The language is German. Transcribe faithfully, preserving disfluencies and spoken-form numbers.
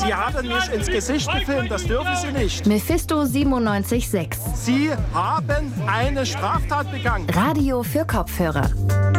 Sie haben mich ins Gesicht gefilmt, das dürfen Sie nicht. Mephisto siebenundneunzig Komma sechs. Sie haben eine Straftat begangen. Radio für Kopfhörer.